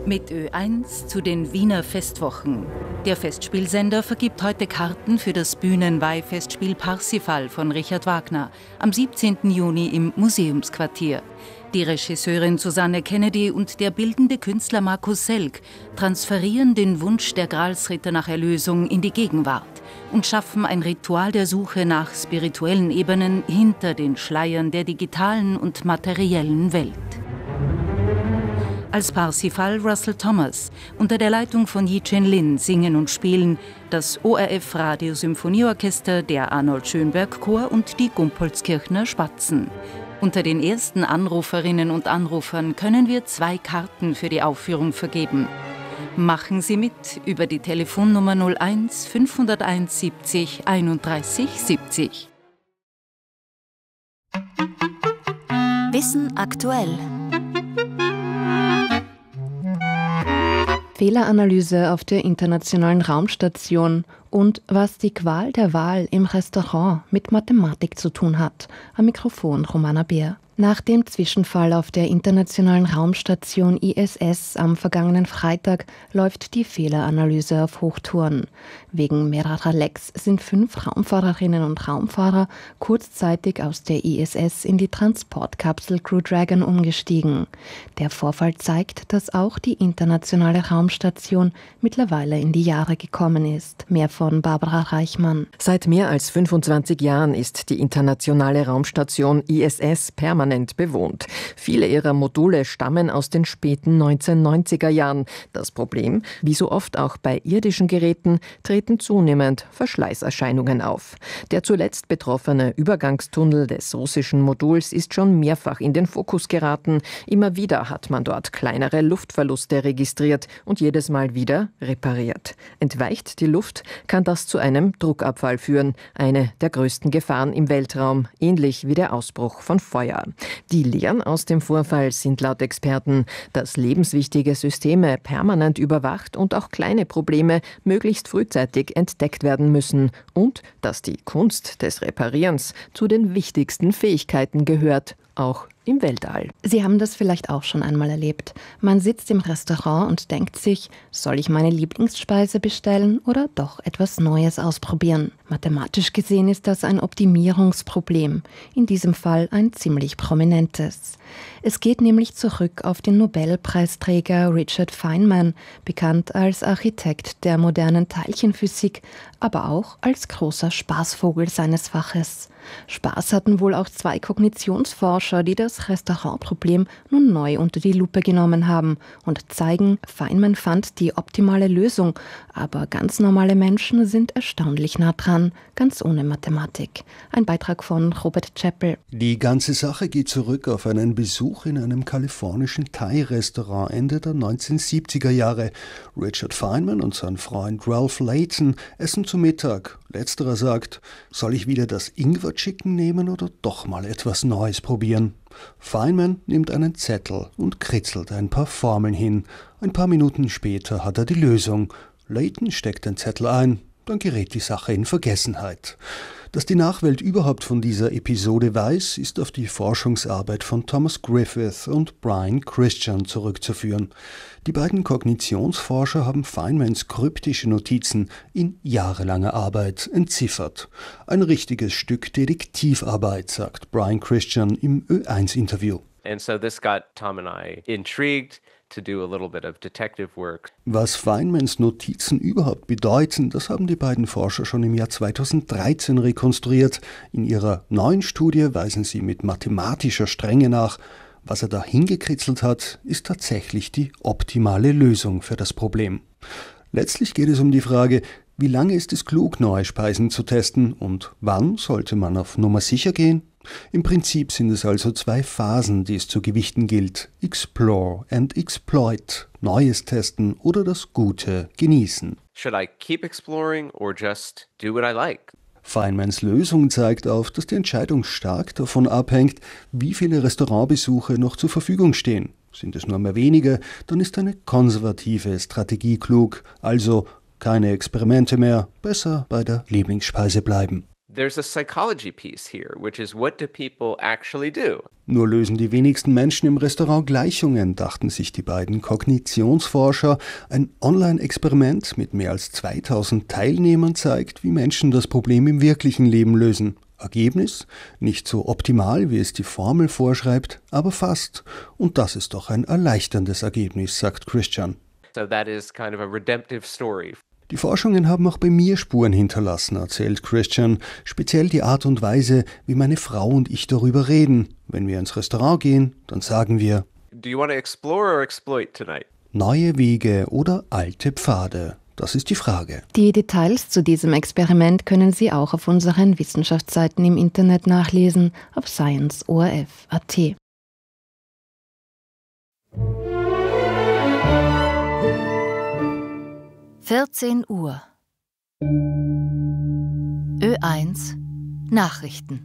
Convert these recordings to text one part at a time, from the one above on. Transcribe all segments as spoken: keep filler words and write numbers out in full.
Mit Ö eins zu den Wiener Festwochen. Der Festspielsender vergibt heute Karten für das Bühnenweihfestspiel Parsifal von Richard Wagner am siebzehnten Juni im Museumsquartier. Die Regisseurin Susanne Kennedy und der bildende Künstler Markus Selk transferieren den Wunsch der Gralsritter nach Erlösung in die Gegenwart und schaffen ein Ritual der Suche nach spirituellen Ebenen hinter den Schleiern der digitalen und materiellen Welt. Als Parsifal Russell Thomas, unter der Leitung von Yi-Chen Lin singen und spielen das O R F Radiosymphonieorchester, der Arnold Schönberg Chor und die Gumpoldskirchner Spatzen. Unter den ersten Anruferinnen und Anrufern können wir zwei Karten für die Aufführung vergeben. Machen Sie mit über die Telefonnummer null eins fünfhunderteins siebzig einunddreißig siebzig. Wissen aktuell. Fehleranalyse auf der Internationalen Raumstation und was die Qual der Wahl im Restaurant mit Mathematik zu tun hat. Am Mikrofon Romana Beer. Nach dem Zwischenfall auf der Internationalen Raumstation I S S am vergangenen Freitag läuft die Fehleranalyse auf Hochtouren. Wegen mehrerer Lecks sind fünf Raumfahrerinnen und Raumfahrer kurzzeitig aus der I S S in die Transportkapsel Crew Dragon umgestiegen. Der Vorfall zeigt, dass auch die Internationale Raumstation mittlerweile in die Jahre gekommen ist. Mehr von Barbara Reichmann. Seit mehr als fünfundzwanzig Jahren ist die Internationale Raumstation I S S permanent bewohnt. Viele ihrer Module stammen aus den späten neunzehnhundertneunziger Jahren. Das Problem, wie so oft auch bei irdischen Geräten, treten zunehmend Verschleißerscheinungen auf. Der zuletzt betroffene Übergangstunnel des russischen Moduls ist schon mehrfach in den Fokus geraten. Immer wieder hat man dort kleinere Luftverluste registriert und jedes Mal wieder repariert. Entweicht die Luft, kann das zu einem Druckabfall führen, eine der größten Gefahren im Weltraum, ähnlich wie der Ausbruch von Feuer. Die Lehren aus dem Vorfall sind laut Experten, dass lebenswichtige Systeme permanent überwacht und auch kleine Probleme möglichst frühzeitig entdeckt werden müssen und dass die Kunst des Reparierens zu den wichtigsten Fähigkeiten gehört, auch im Weltall. Sie haben das vielleicht auch schon einmal erlebt. Man sitzt im Restaurant und denkt sich, soll ich meine Lieblingsspeise bestellen oder doch etwas Neues ausprobieren? Mathematisch gesehen ist das ein Optimierungsproblem, in diesem Fall ein ziemlich prominentes. Es geht nämlich zurück auf den Nobelpreisträger Richard Feynman, bekannt als Architekt der modernen Teilchenphysik, aber auch als großer Spaßvogel seines Faches. Spaß hatten wohl auch zwei Kognitionsforscher, die das Restaurantproblem nun neu unter die Lupe genommen haben und zeigen, Feynman fand die optimale Lösung, aber ganz normale Menschen sind erstaunlich nah dran, ganz ohne Mathematik. Ein Beitrag von Robert Chappell. Die ganze Sache geht zurück auf einen Besuch in einem kalifornischen Thai-Restaurant Ende der neunzehnhundertsiebziger Jahre. Richard Feynman und sein Freund Ralph Layton essen zu Mittag. Letzterer sagt, soll ich wieder das Ingwer-Chicken nehmen oder doch mal etwas Neues probieren? Feynman nimmt einen Zettel und kritzelt ein paar Formeln hin. Ein paar Minuten später hat er die Lösung. Layton steckt den Zettel ein, dann gerät die Sache in Vergessenheit. Dass die Nachwelt überhaupt von dieser Episode weiß, ist auf die Forschungsarbeit von Thomas Griffith und Brian Christian zurückzuführen. Die beiden Kognitionsforscher haben Feynmans kryptische Notizen in jahrelanger Arbeit entziffert. Ein richtiges Stück Detektivarbeit, sagt Brian Christian im Ö eins Interview. And so this got Tom and I intrigued to do a little bit of detective work. Was Feynmans Notizen überhaupt bedeuten, das haben die beiden Forscher schon im Jahr zweitausenddreizehn rekonstruiert. In ihrer neuen Studie weisen sie mit mathematischer Strenge nach. Was er da hingekritzelt hat, ist tatsächlich die optimale Lösung für das Problem. Letztlich geht es um die Frage, wie lange ist es klug, neue Speisen zu testen und wann sollte man auf Nummer sicher gehen? Im Prinzip sind es also zwei Phasen, die es zu gewichten gilt. Explore and exploit. Neues testen oder das Gute genießen. Should I keep exploring or just do what I like? Feynmans Lösung zeigt auf, dass die Entscheidung stark davon abhängt, wie viele Restaurantbesuche noch zur Verfügung stehen. Sind es nur mehr wenige, dann ist eine konservative Strategie klug, also keine Experimente mehr, besser bei der Lieblingsspeise bleiben. There's a psychology piece here, which is what do people actually do? Nur lösen die wenigsten Menschen im Restaurant Gleichungen, dachten sich die beiden Kognitionsforscher. Ein Online-Experiment mit mehr als zweitausend Teilnehmern zeigt, wie Menschen das Problem im wirklichen Leben lösen. Ergebnis? Nicht so optimal, wie es die Formel vorschreibt, aber fast. Und das ist doch ein erleichterndes Ergebnis, sagt Christian. So that is kind of a redemptive story. Die Forschungen haben auch bei mir Spuren hinterlassen, erzählt Christian. Speziell die Art und Weise, wie meine Frau und ich darüber reden. Wenn wir ins Restaurant gehen, dann sagen wir: Do you want to explore or exploit tonight? Neue Wege oder alte Pfade? Das ist die Frage. Die Details zu diesem Experiment können Sie auch auf unseren Wissenschaftsseiten im Internet nachlesen, auf science punkt o r f punkt a t. vierzehn Uhr. Ö eins Nachrichten.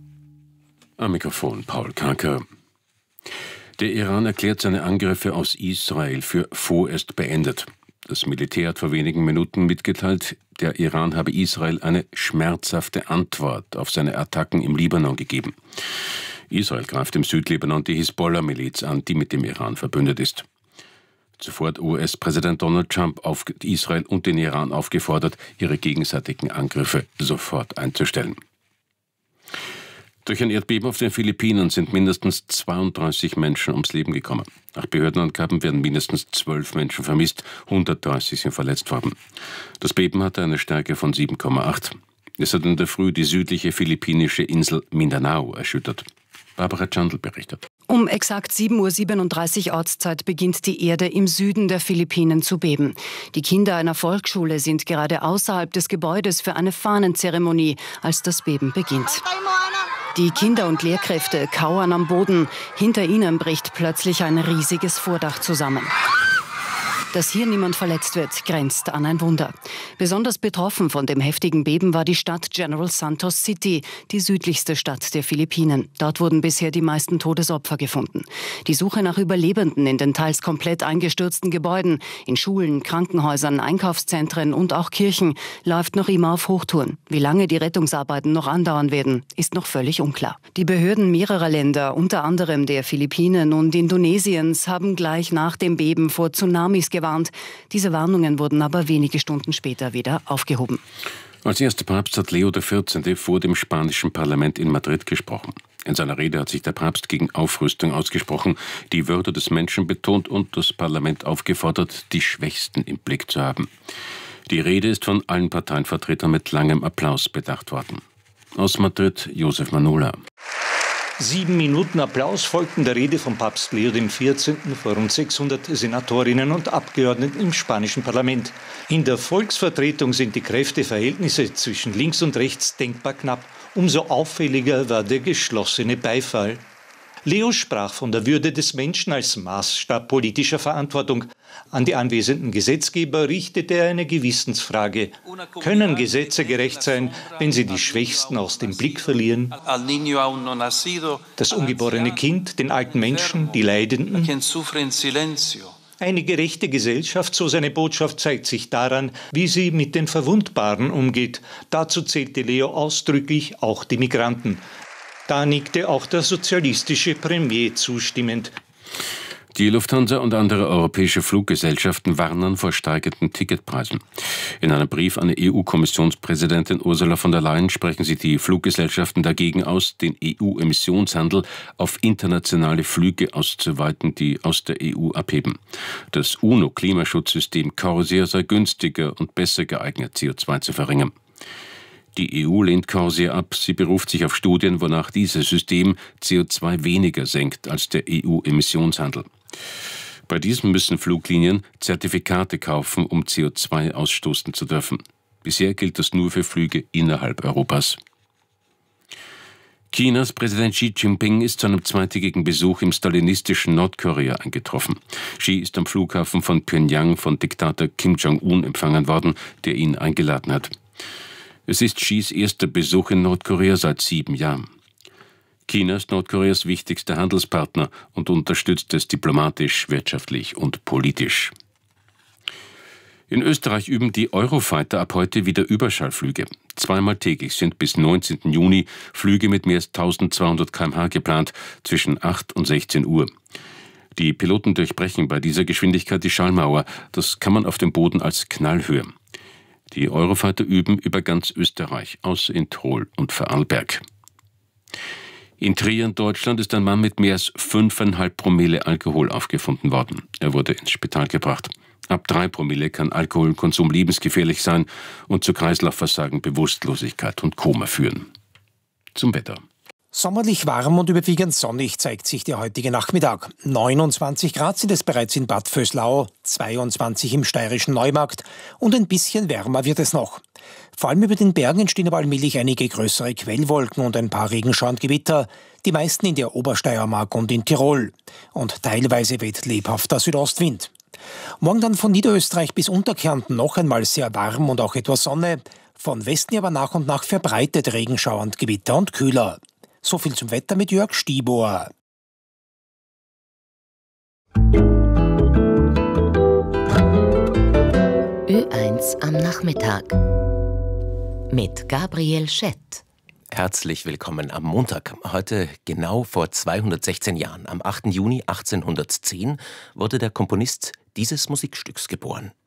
Am Mikrofon Paul Karker. Der Iran erklärt seine Angriffe aus Israel für vorerst beendet. Das Militär hat vor wenigen Minuten mitgeteilt, der Iran habe Israel eine schmerzhafte Antwort auf seine Attacken im Libanon gegeben. Israel greift im Südlibanon die Hisbollah-Miliz an, die mit dem Iran verbündet ist. Zuvor hat U S-Präsident Donald Trump auf Israel und den Iran aufgefordert, ihre gegenseitigen Angriffe sofort einzustellen. Durch ein Erdbeben auf den Philippinen sind mindestens zweiunddreißig Menschen ums Leben gekommen. Nach Behördenangaben werden mindestens zwölf Menschen vermisst, hundertdreißig sind verletzt worden. Das Beben hatte eine Stärke von sieben Komma acht. Es hat in der Früh die südliche philippinische Insel Mindanao erschüttert. Barbara Chandl berichtet. Um exakt sieben Uhr siebenunddreißig Ortszeit beginnt die Erde im Süden der Philippinen zu beben. Die Kinder einer Volksschule sind gerade außerhalb des Gebäudes für eine Fahnenzeremonie, als das Beben beginnt. Die Kinder und Lehrkräfte kauern am Boden. Hinter ihnen bricht plötzlich ein riesiges Vordach zusammen. Dass hier niemand verletzt wird, grenzt an ein Wunder. Besonders betroffen von dem heftigen Beben war die Stadt General Santos City, die südlichste Stadt der Philippinen. Dort wurden bisher die meisten Todesopfer gefunden. Die Suche nach Überlebenden in den teils komplett eingestürzten Gebäuden, in Schulen, Krankenhäusern, Einkaufszentren und auch Kirchen, läuft noch immer auf Hochtouren. Wie lange die Rettungsarbeiten noch andauern werden, ist noch völlig unklar. Die Behörden mehrerer Länder, unter anderem der Philippinen und Indonesiens, haben gleich nach dem Beben vor Tsunamis gewarnt. Diese Warnungen wurden aber wenige Stunden später wieder aufgehoben. Als erster Papst hat Leo der vierzehnte vor dem spanischen Parlament in Madrid gesprochen. In seiner Rede hat sich der Papst gegen Aufrüstung ausgesprochen, die Würde des Menschen betont und das Parlament aufgefordert, die Schwächsten im Blick zu haben. Die Rede ist von allen Parteienvertretern mit langem Applaus bedacht worden. Aus Madrid, Josef Manola. Sieben Minuten Applaus folgten der Rede von Papst Leo der vierzehnte vor rund sechshundert Senatorinnen und Abgeordneten im spanischen Parlament. In der Volksvertretung sind die Kräfteverhältnisse zwischen links und rechts denkbar knapp. Umso auffälliger war der geschlossene Beifall. Leo sprach von der Würde des Menschen als Maßstab politischer Verantwortung. An die anwesenden Gesetzgeber richtete er eine Gewissensfrage. Können Gesetze gerecht sein, wenn sie die Schwächsten aus dem Blick verlieren? Das ungeborene Kind, den alten Menschen, die Leidenden? Eine gerechte Gesellschaft, so seine Botschaft, zeigt sich daran, wie sie mit den Verwundbaren umgeht. Dazu zählte Leo ausdrücklich auch die Migranten. Da nickte auch der sozialistische Premier zustimmend. Die Lufthansa und andere europäische Fluggesellschaften warnen vor steigenden Ticketpreisen. In einem Brief an die E U-Kommissionspräsidentin Ursula von der Leyen sprechen sie die Fluggesellschaften dagegen aus, den E U-Emissionshandel auf internationale Flüge auszuweiten, die aus der E U abheben. Das UNO-Klimaschutzsystem CORSIA sei günstiger und besser geeignet, C O zwei zu verringern. Die E U lehnt CORSIA ab. Sie beruft sich auf Studien, wonach dieses System C O zwei weniger senkt als der E U-Emissionshandel. Bei diesem müssen Fluglinien Zertifikate kaufen, um C O zwei ausstoßen zu dürfen. Bisher gilt das nur für Flüge innerhalb Europas. Chinas Präsident Xi Jinping ist zu einem zweitägigen Besuch im stalinistischen Nordkorea eingetroffen. Xi ist am Flughafen von Pyongyang von Diktator Kim Jong-un empfangen worden, der ihn eingeladen hat. Es ist Xis erster Besuch in Nordkorea seit sieben Jahren. China ist Nordkoreas wichtigster Handelspartner und unterstützt es diplomatisch, wirtschaftlich und politisch. In Österreich üben die Eurofighter ab heute wieder Überschallflüge. Zweimal täglich sind bis neunzehnten Juni Flüge mit mehr als eintausendzweihundert Kilometer pro Stunde geplant, zwischen acht und sechzehn Uhr. Die Piloten durchbrechen bei dieser Geschwindigkeit die Schallmauer. Das kann man auf dem Boden als Knall hören. Die Eurofighter üben über ganz Österreich, außer in Tirol und Vorarlberg. In Trier in Deutschland ist ein Mann mit mehr als fünfeinhalb Promille Alkohol aufgefunden worden. Er wurde ins Spital gebracht. Ab drei Promille kann Alkoholkonsum lebensgefährlich sein und zu Kreislaufversagen, Bewusstlosigkeit und Koma führen. Zum Wetter. Sommerlich warm und überwiegend sonnig zeigt sich der heutige Nachmittag. neunundzwanzig Grad sind es bereits in Bad Vöslau, zweiundzwanzig im steirischen Neumarkt und ein bisschen wärmer wird es noch. Vor allem über den Bergen entstehen aber allmählich einige größere Quellwolken und ein paar Regenschauer und Gewitter, die meisten in der Obersteiermark und in Tirol. Und teilweise weht lebhafter Südostwind. Morgen dann von Niederösterreich bis Unterkärnten noch einmal sehr warm und auch etwas Sonne. Von Westen aber nach und nach verbreitet Regenschauer und Gewitter und kühler. So viel zum Wetter mit Jörg Stiebohr. Ö eins am Nachmittag mit Gabriel Schett. Herzlich willkommen am Montag. Heute genau vor zweihundertsechzehn Jahren, am achten Juni achtzehnhundertzehn, wurde der Komponist dieses Musikstücks geboren.